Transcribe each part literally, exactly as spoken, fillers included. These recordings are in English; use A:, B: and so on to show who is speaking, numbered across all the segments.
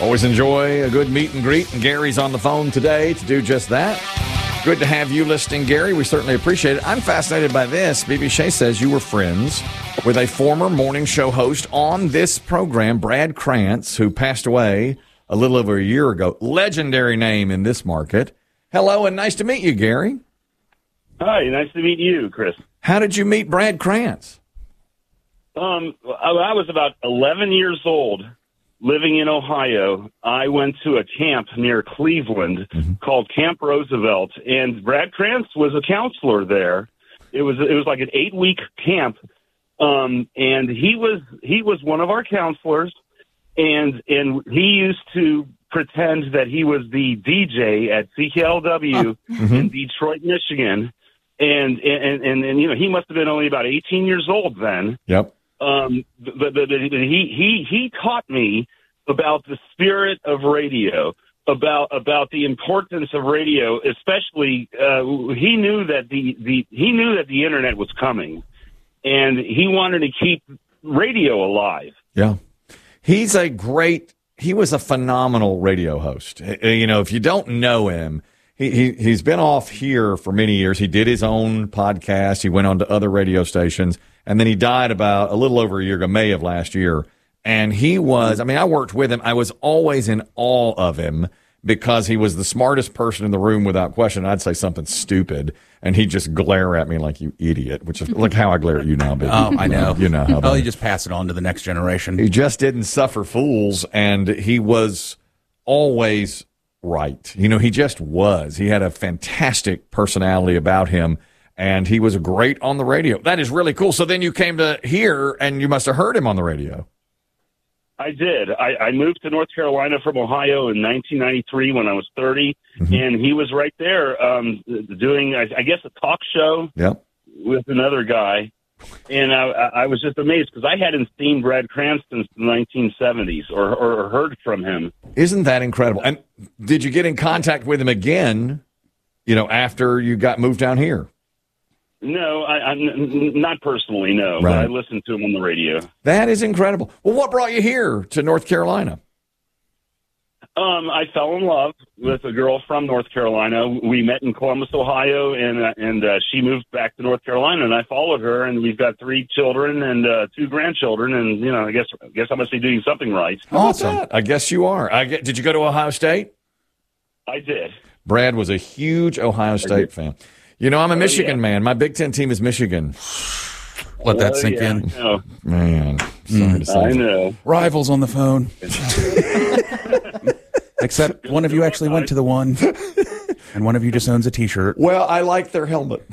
A: Always enjoy a good meet and greet, and Gary's on the phone today to do just that. Good to have you listening, Gary. We certainly appreciate it. I'm fascinated by this. B B Shea says you were friends with a former morning show host on this program, Brad Krantz, who passed away a little over a year ago. Legendary name in this market. Hello, and nice to meet you, Gary.
B: Hi, nice to meet you, Chris.
A: How did you meet Brad Krantz?
B: Um, I, I was about eleven years old, living in Ohio. I went to a camp near Cleveland mm-hmm. called Camp Roosevelt, and Brad Krantz was a counselor there. It was it was like an eight week camp, um, and he was he was one of our counselors, and and he used to pretend that he was the D J at C K L W mm-hmm. in Detroit, Michigan, and and, and and you know he must have been only about eighteen years old then.
A: Yep.
B: Um, but, but, but he he he taught me about the spirit of radio, about about the importance of radio, especially uh, he knew that the, the he knew that the internet was coming, and he wanted to keep radio alive.
A: Yeah, he's a great. He was a phenomenal radio host. You know, if you don't know him, he, he he's been off here for many years. He did his own podcast. He went on to other radio stations, and then he died about a little over a year ago, May of last year. And he was, I mean, I worked with him. I was always in awe of him because he was the smartest person in the room without question. I'd say something stupid, and he'd just glare at me like, you idiot, which is like how I glare at you now, baby.
C: Oh, I know.
A: You know how
C: Oh, you just pass it on to the next generation.
A: He just didn't suffer fools, and he was always right. You know, he just was. He had a fantastic personality about him, and he was great on the radio. That is really cool. So then you came to here, and you must have heard him on the radio.
B: I did. I, I moved to North Carolina from Ohio in nineteen ninety-three when I was thirty, mm-hmm. and he was right there um, doing, I, I guess, a talk show
A: yep.
B: with another guy. And I, I was just amazed because I hadn't seen Brad Krantz since the nineteen seventies or, or heard from him.
A: Isn't that incredible? And did you get in contact with him again, you know, after you got moved down here?
B: No, I, I, not personally, no.
A: Right.
B: But I listened to him on the radio.
A: That is incredible. Well, what brought you here to North Carolina?
B: Um, I fell in love with a girl from North Carolina. We met in Columbus, Ohio, and uh, and uh, she moved back to North Carolina, and I followed her. And we've got three children and uh, two grandchildren. And you know, I guess I guess I must be doing something right.
A: Awesome. I guess you are. I get, did you go to Ohio State?
B: I did.
A: Brad was a huge Ohio State fan. You know, I'm a Michigan oh, yeah. man. My Big Ten team is Michigan.
C: Let that
B: oh,
C: sink
B: yeah,
C: in.
B: I know.
A: Man, sorry
C: mm.
A: to say.
B: I know.
C: Rivals on the phone. Except one of you actually went to the one, and one of you just owns a T-shirt.
A: Well, I like their helmet.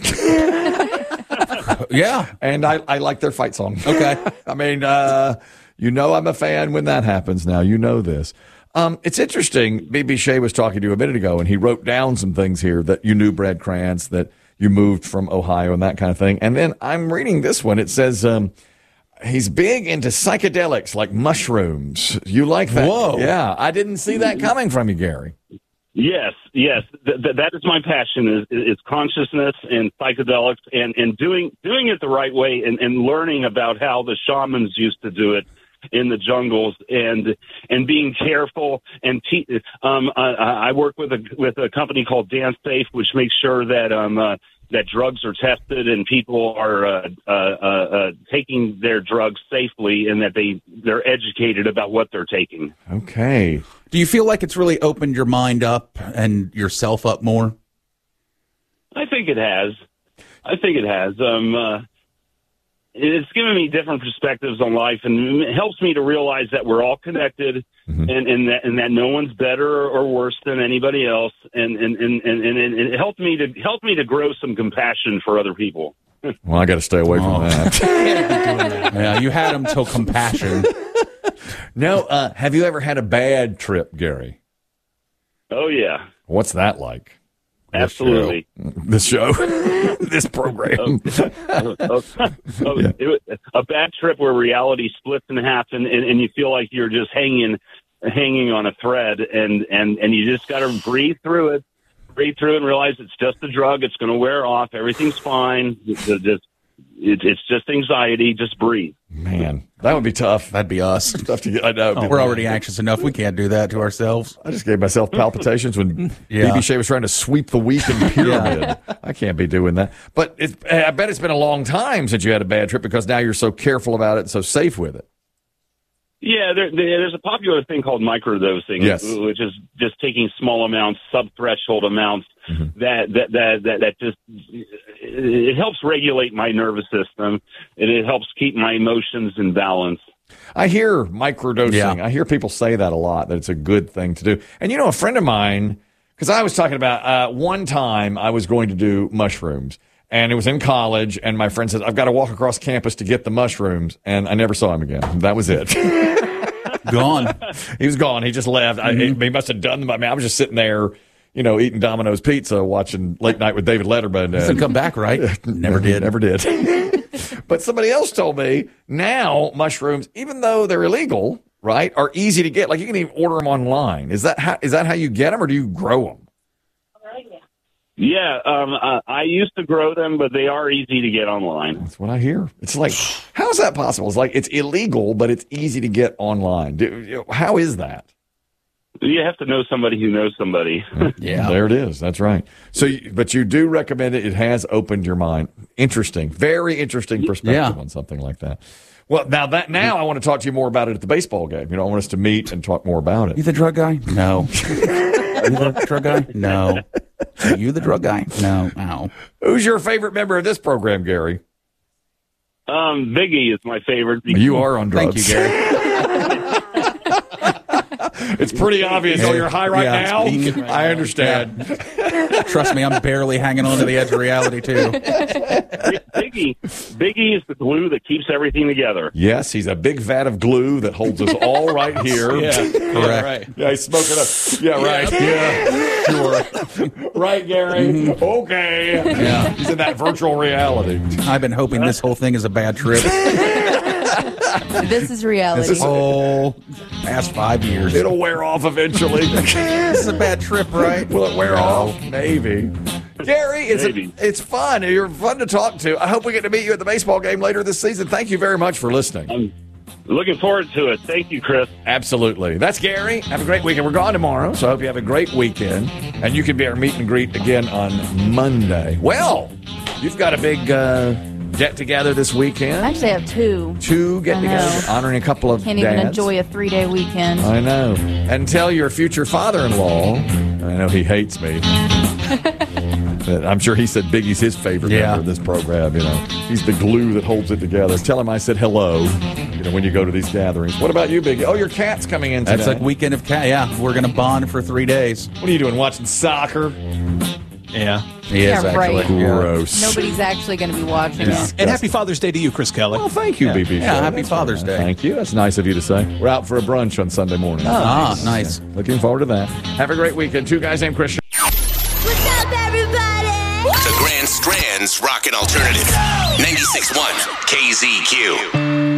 C: Yeah.
A: And I, I like their fight song.
C: Okay.
A: I mean, uh, you know I'm a fan when that happens now. You know this. Um, it's interesting. B B Shea was talking to you a minute ago, and he wrote down some things here that you knew Brad Krantz, that you moved from Ohio and that kind of thing. And then I'm reading this one. It says um, he's big into psychedelics like mushrooms. You like that?
C: Whoa.
A: Yeah. I didn't see that coming from you, Gary.
B: Yes, yes. Th- th- that is my passion is, is consciousness and psychedelics and, and doing doing it the right way and, and learning about how the shamans used to do it in the jungles and and being careful and te- um I, I work with a with a company called Dance Safe, which makes sure that um uh, that drugs are tested and people are uh, uh, uh, taking their drugs safely and that they they're educated about what they're taking.
A: Okay.
C: Do you feel like it's really opened your mind up and yourself up more?
B: I think it has. I think it has. Um. Uh, It's given me different perspectives on life, and it helps me to realize that we're all connected, mm-hmm. and, and that and that no one's better or worse than anybody else, and and, and, and, and it helped me to help me to grow some compassion for other people.
A: Well, I got to stay away from
C: oh.
A: that.
C: Yeah, you had him till compassion.
A: No, uh, have you ever had a bad trip, Gary?
B: Oh yeah.
A: What's that like?
B: Absolutely.
A: This show, this program.
B: oh, oh, oh,
A: yeah.
B: it was a bad trip where reality splits in half, and, and, and you feel like you're just hanging, hanging on a thread, and, and, and you just got to breathe through it, breathe through it, and realize it's just a drug. It's going to wear off. Everything's fine. Just, just it, it's just anxiety. Just breathe.
A: Man, that would be tough.
C: That'd be us.
A: Tough to get. I know.
C: Oh, we're already anxious enough. We can't do that to ourselves.
A: I just gave myself palpitations when
C: Yeah.
A: B B Shea was trying to sweep the weekend pyramid. I can't be doing that. But it, I bet it's been a long time since you had a bad trip because now you're so careful about it and so safe with it.
B: Yeah, there, there, there's a popular thing called microdosing,
A: Yes.
B: which is just taking small amounts, sub-threshold amounts. Mm-hmm. That, that that that that just it helps regulate my nervous system, and it helps keep my emotions in balance.
A: I hear microdosing.
C: Yeah.
A: I hear people say that a lot, that it's a good thing to do. And, you know, a friend of mine, because I was talking about uh, one time I was going to do mushrooms, and it was in college, and my friend said, I've got to walk across campus to get the mushrooms, and I never saw him again. That was it.
C: Gone.
A: He was gone. He just left. Mm-hmm. I, he must have done them. I mean, I was just sitting there, you know, eating Domino's pizza, watching Late Night with David Letterman.
C: Doesn't come back, right? Never did.
A: Never did. But somebody else told me now mushrooms, even though they're illegal, right, are easy to get. Like you can even order them online. Is that how, is that how you get them, or do you grow them?
B: Yeah, um, uh, I used to grow them, but they are easy to get online.
A: That's what I hear. It's like, how is that possible? It's like it's illegal, but it's easy to get online. Do, how is that?
B: You have to know somebody who knows somebody.
C: Yeah.
A: There it is. That's right. So, you- but you do recommend it. It has opened your mind. Interesting. Very interesting perspective
C: Yeah.
A: on something like that. Well, now that now I want to talk to you more about it at the baseball game. You know, I want us to meet and talk more about
C: You
A: it.
C: the drug guy? No. You the drug guy? No. Are you the drug guy? No. Ow.
A: Who's your favorite member of this program, Gary?
B: Um, Biggie is my favorite.
A: You are on drugs.
C: Thank you, Gary.
A: It's pretty obvious. Oh, you're high right
C: Yeah,
A: now?
C: speaking right
A: I
C: now.
A: understand.
C: Trust me, I'm barely hanging on to the edge of reality, too.
B: Biggie, Biggie is the glue that keeps everything together.
A: Yes, he's a big vat of glue that holds us all right here.
C: Correct.
D: Right.
A: Yeah, he's smoking up. Yeah, right. Yeah, sure. Right, Gary? Okay.
C: Yeah.
A: He's in that virtual reality.
C: I've been hoping this whole thing is a bad trip.
E: This is reality.
A: This is-
C: Oh, past five years.
A: It'll wear off eventually.
C: This is a bad trip, right?
A: Will it wear
C: No.
A: off? Maybe. Gary, it's,
B: Maybe.
A: it's fun. You're fun to talk to. I hope we get to meet you at the baseball game later this season. Thank you very much for listening.
B: I'm looking forward to it. Thank you, Chris.
A: Absolutely. That's Gary. Have a great weekend. We're gone tomorrow, so I hope you have a great weekend. And you can be our meet and greet again on Monday. Well, you've got a big uh, get-together this weekend.
E: Actually, I have two.
A: Two get-togethers,
E: know.
A: honoring a couple of
E: Can't
A: dads.
E: even enjoy a three-day weekend.
A: I know. And tell your future father-in-law, I know he hates me. But I'm sure he said Biggie's his favorite
C: Yeah.
A: member of this program. You know, he's the glue that holds it together. Tell him I said hello. You know, when you go to these gatherings. What about you, Biggie? Oh, your cat's coming in today.
C: That's like weekend of cat. Yeah, we're gonna bond for three days.
A: What are you doing? Watching soccer?
D: Yeah.
C: He is
E: Yeah, right.
C: actually. Yeah.
A: Gross.
E: Nobody's actually going to be watching
C: Yeah.
E: it.
D: And happy Father's Day to you, Chris Kelly.
A: Well, thank you,
D: Yeah.
A: B B.
C: Yeah,
A: Show.
C: happy
A: That's
C: Father's
A: very nice.
C: Day.
A: Thank you. That's nice of you to say. We're out for a brunch on Sunday morning.
C: Ah, nice.
A: Looking forward to that. Have a great weekend. Two guys named Chris.
F: What's up, everybody?
G: The Grand Strand's Rockin' Alternative. ninety-six point one K Z Q.